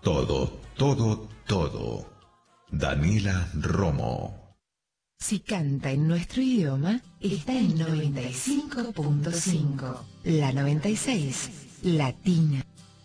Todo, todo, todo. Daniela Romo. Si canta en nuestro idioma, está en 95.5. La 96, Latina.